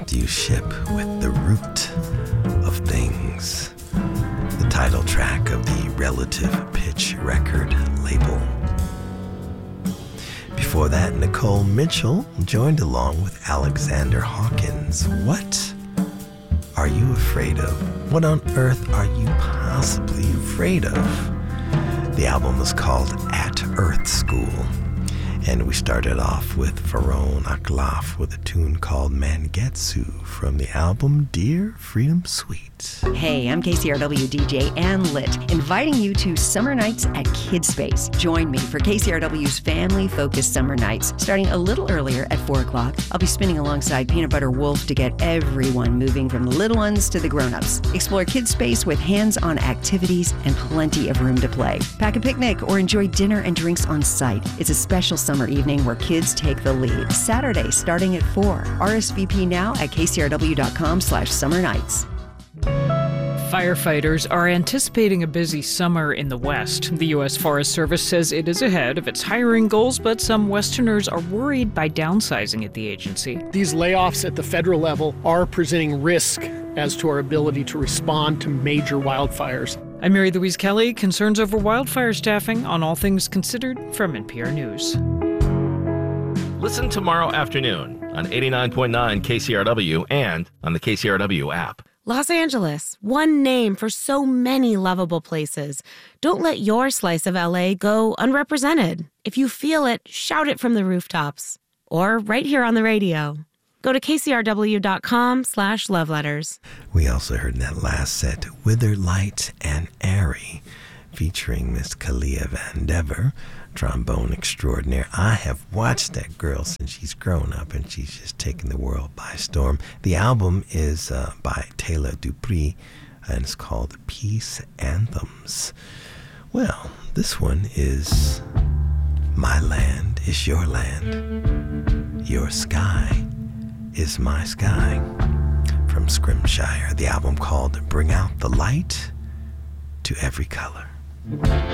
What do you ship with the root of things? The title track of the Relative Pitch record label. Before that, Nicole Mitchell joined along with Alexander Hawkins. What are you afraid of? What on earth are you possibly afraid of? The album was called At Earth School. And we started off with Varone Aklaf with a tune called Mangetsu from the album Dear Freedom Suite. Hey, I'm KCRW DJ Ann Litt, inviting you to Summer Nights at Kid Space. Join me for KCRW's family-focused summer nights, starting a little earlier at 4 o'clock. I'll be spinning alongside Peanut Butter Wolf to get everyone moving from the little ones to the grown-ups. Explore Kid Space with hands-on activities and plenty of room to play. Pack a picnic or enjoy dinner and drinks on site. It's a special summer evening where kids take the lead. Saturday starting at 4. RSVP now at kcrw.com/summernights. Firefighters are anticipating a busy summer in the West. The U.S. Forest Service says it is ahead of its hiring goals, but some Westerners are worried by downsizing at the agency. These layoffs at the federal level are presenting risk as to our ability to respond to major wildfires. I'm Mary Louise Kelly. Concerns over wildfire staffing on All Things Considered from NPR News. Listen tomorrow afternoon on 89.9 KCRW and on the KCRW app. Los Angeles, one name for so many lovable places. Don't let your slice of LA go unrepresented. If you feel it, shout it from the rooftops. Or right here on the radio. Go to kcrw.com/loveletters. We also heard in that last set, Wither Light and Airy, featuring Miss Kalia Van Dever, trombone extraordinaire. I have watched that girl since she's grown up, and she's just taken the world by storm. The album is by Taylor Dupree, and it's called Peace Anthems. Well, this one is My Land is Your Land. Your sky is my sky. From Scrimshire, the album called Bring Out the Light to Every Color.